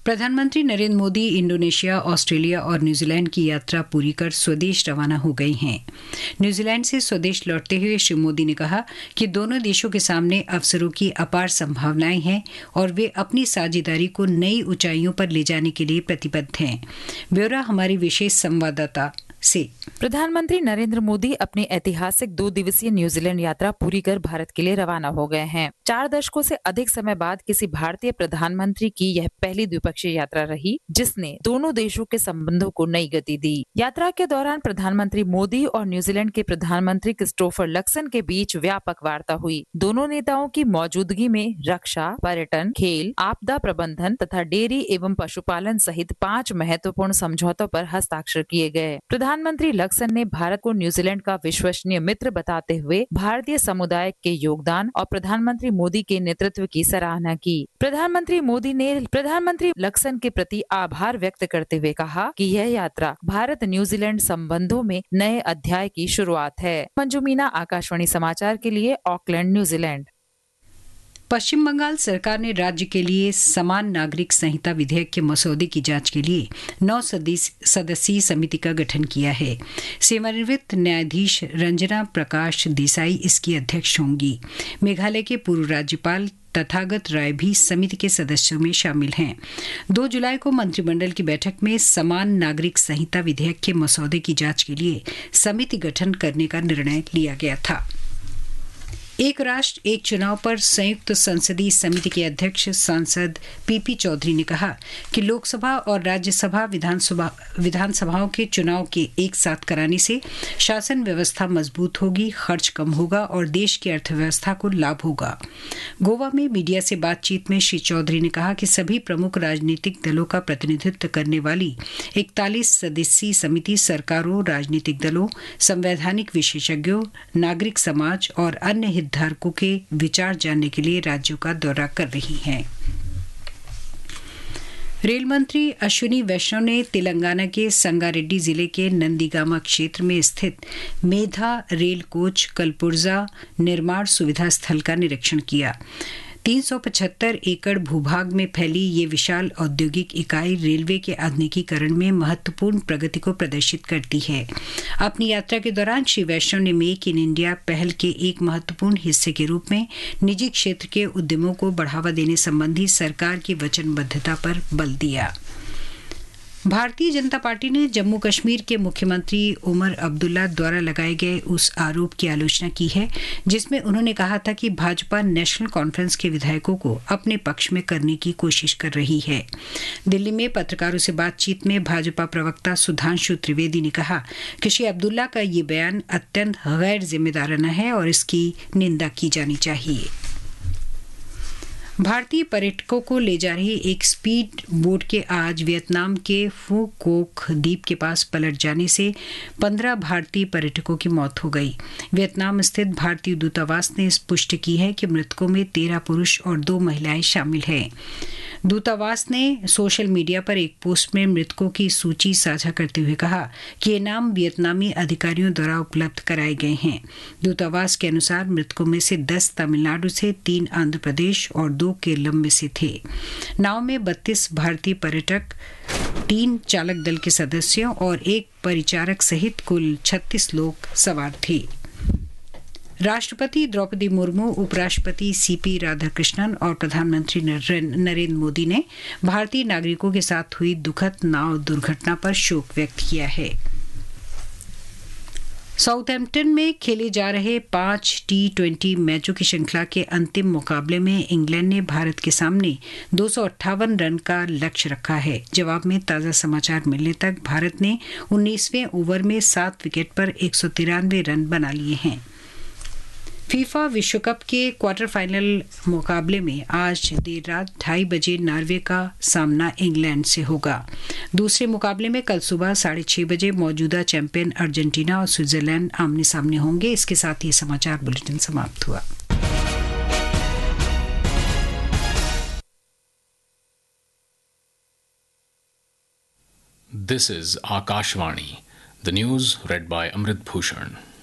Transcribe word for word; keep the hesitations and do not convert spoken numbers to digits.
प्रधानमंत्री Narendra Modi Indonesia, Australia और New Zealand की यात्रा पूरी कर स्वदेश रवाना हो गए हैं। न्यूजीलैंड से स्वदेश लौटते हुए श्री मोदी ने कहा कि दोनों देशों के सामने अवसरों की अपार संभावनाएं हैं और वे अपनी साझेदारी को नई ऊंचाइयों पर ले जाने के लिए प्रतिबद्ध हैं। ब्यौरा हमारी विशेष संवाददाता से। प्रधानमंत्री नरेंद्र मोदी अपनी ऐतिहासिक दो दिवसीय न्यूजीलैंड यात्रा पूरी कर भारत के लिए रवाना हो गए हैं। चार दशकों से अधिक समय बाद किसी भारतीय प्रधानमंत्री की यह पहली द्विपक्षीय यात्रा रही, जिसने दोनों देशों के संबंधों को नई गति दी। यात्रा के दौरान प्रधानमंत्री मोदी और न्यूजीलैंड के प्रधानमंत्री क्रिस्टोफर लक्सन के बीच व्यापक वार्ता हुई। दोनों नेताओं की मौजूदगी में रक्षा, पर्यटन, खेल, आपदा प्रबंधन तथा डेयरी एवं पशुपालन सहित पांच महत्वपूर्ण समझौतों पर हस्ताक्षर किए गए। प्रधानमंत्री लक्सन ने भारत को न्यूजीलैंड का विश्वसनीय मित्र बताते हुए भारतीय समुदाय के योगदान और प्रधानमंत्री मोदी के नेतृत्व की सराहना की। प्रधानमंत्री मोदी ने प्रधानमंत्री लक्सन के प्रति आभार व्यक्त करते हुए कहा कि यह यात्रा भारत न्यूजीलैंड संबंधों में नए अध्याय की शुरुआत है। मंजू मीना, आकाशवाणी समाचार के लिए ऑकलैंड, न्यूजीलैंड। पश्चिम बंगाल सरकार ने राज्य के लिए समान नागरिक संहिता विधेयक के मसौदे की जांच के लिए नौ सदस्यीय समिति का गठन किया है। सेवानिवृत्त न्यायाधीश रंजना प्रकाश देसाई इसकी अध्यक्ष होंगी। मेघालय के पूर्व राज्यपाल तथागत राय भी समिति के सदस्यों में शामिल हैं। दो जुलाई को मंत्रिमंडल की बैठक में समान नागरिक संहिता विधेयक के मसौदे की जांच के लिए समिति गठन करने का निर्णय लिया गया था। एक राष्ट्र एक चुनाव पर संयुक्त संसदीय समिति के अध्यक्ष सांसद पीपी चौधरी ने कहा कि लोकसभा और राज्यसभा विधानसभा विधानसभाओं के चुनाव के एक साथ कराने से शासन व्यवस्था मजबूत होगी, खर्च कम होगा और देश की अर्थव्यवस्था को लाभ होगा। गोवा में मीडिया से बातचीत में श्री चौधरी ने कहा कि सभी प्रमुख राजनीतिक दलों का प्रतिनिधित्व करने वाली इकतालीस सदस्यीय समिति सरकारों, राजनीतिक दलों, संवैधानिक विशेषज्ञों, नागरिक समाज और अन्य धारकों के विचार जानने के लिए राज्यों का दौरा कर रही हैं। रेल मंत्री अश्विनी वैष्णव ने तेलंगाना के संगारेड्डी जिले के नंदीगामा क्षेत्र में स्थित मेधा रेल कोच कलपुर्जा निर्माण सुविधा स्थल का निरीक्षण किया। तीन सौ पचहत्तर एकड़ भूभाग में फैली ये विशाल औद्योगिक इकाई रेलवे के आधुनिकीकरण में महत्वपूर्ण प्रगति को प्रदर्शित करती है। अपनी यात्रा के दौरान श्री वैष्णव ने मेक इन इंडिया पहल के एक महत्वपूर्ण हिस्से के रूप में निजी क्षेत्र के उद्यमों को बढ़ावा देने संबंधी सरकार की वचनबद्धता पर बल दिया। भारतीय जनता पार्टी ने जम्मू कश्मीर के मुख्यमंत्री उमर अब्दुल्ला द्वारा लगाए गए उस आरोप की आलोचना की है जिसमें उन्होंने कहा था कि भाजपा नेशनल कॉन्फ्रेंस के विधायकों को अपने पक्ष में करने की कोशिश कर रही है। दिल्ली में पत्रकारों से बातचीत में भाजपा प्रवक्ता सुधांशु त्रिवेदी ने कहा कि श्री अब्दुल्ला का ये बयान अत्यंत गैर जिम्मेदाराना है और इसकी निंदा की जानी चाहिए। भारतीय पर्यटकों को ले जा रही एक स्पीड बोट के आज वियतनाम के फू कोक द्वीप के पास पलट जाने से पंद्रह भारतीय पर्यटकों की मौत हो गई। वियतनाम स्थित भारतीय दूतावास ने इस पुष्टि की है कि मृतकों में तेरह पुरुष और दो महिलाएं शामिल हैं। दूतावास ने सोशल मीडिया पर एक पोस्ट में मृतकों की सूची साझा करते हुए कहा कि ये नाम वियतनामी अधिकारियों द्वारा उपलब्ध कराए गए हैं। दूतावास के अनुसार मृतकों में से दस तमिलनाडु से, तीन आंध्र प्रदेश और दो केरल में से थे। नाव में बत्तीस भारतीय पर्यटक, तीन चालक दल के सदस्यों और एक परिचारक सहित कुल छत्तीस लोग सवार थे। राष्ट्रपति द्रौपदी मुर्मू, उपराष्ट्रपति सीपी राधाकृष्णन और प्रधानमंत्री नरेंद्र मोदी ने भारतीय नागरिकों के साथ हुई दुखद नाव दुर्घटना पर शोक व्यक्त किया है। साउथहैम्पटन में खेले जा रहे पांच टी ट्वेंटी मैचों की श्रृंखला के अंतिम मुकाबले में इंग्लैंड ने भारत के सामने दो सौ अट्ठावन रन का लक्ष्य रखा है। जवाब में ताज़ा समाचार मिलने तक भारत ने उन्नीसवें ओवर में सात विकेट पर एक सौ तिरानवे रन बना लिए हैं। फीफा विश्व कप के क्वार्टर फाइनल मुकाबले में आज देर रात ढाई बजे नॉर्वे का सामना इंग्लैंड से होगा। दूसरे मुकाबले में कल सुबह साढ़े छह बजे मौजूदा चैंपियन अर्जेंटीना और स्विट्जरलैंड आमने सामने होंगे। इसके साथ ही समाचार बुलेटिन समाप्त हुआ। This is Akashvani. The news read by Amrit Bhushan.